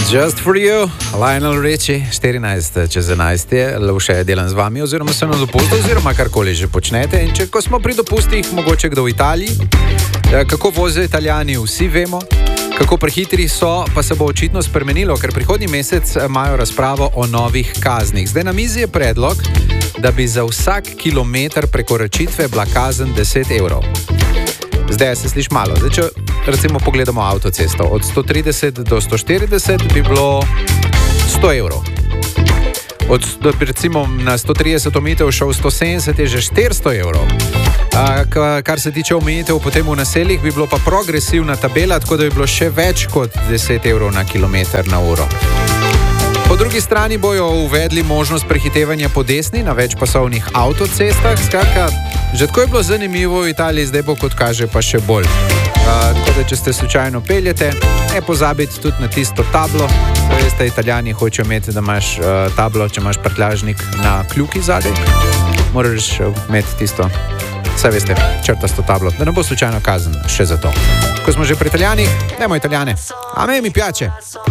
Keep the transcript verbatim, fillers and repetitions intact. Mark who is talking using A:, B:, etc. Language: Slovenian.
A: Just for you, Lionel Richie, štirinajst čez enajst je, Lovše je delan z vami, oziroma se na dopustu, oziroma karkoli že počnete. In če ko smo pri dopustih, mogoče kdo v Italiji, kako vozijo Italijani, vsi vemo, kako prehitri so, pa se bo očitno spremenilo, ker prihodnji mesec imajo razpravo o novih kaznih. Zdaj na mizi je predlog, da bi za vsak kilometr prekoračitve bila kazen deset evrov. Zdaj se sliši malo. Zdaj, če recimo pogledamo avtocesto, od sto trideset do sto štirideset bi bilo sto evrov. Od, recimo na sto trideset omejitev šel sto sedemdeset je že štiristo evrov. A, kar se tiče omejitev potem v naseljih, bi bilo pa progresivna tabela, tako da bi bilo še več kot deset evrov na kilometr na uro. Po drugi strani bojo uvedli možnost prehitevanja po desni na več pasovnih avtocestah. Skratka, že tako je bilo zanimivo v Italiji, zdaj bo kot kaže pa še bolj. Uh, tako da, če ste slučajno peljete, ne pozabite tudi na tisto tablo. Veste, Italijani hočejo imeti, da imaš uh, tablo, če imaš prtljažnik na kljuki zadaj. Moraš imeti tisto, saj veste, črtasto tablo, da ne bo slučajno kazen še za to. Ko smo že pri Italijani, dajmo Italijane. A me mi piace.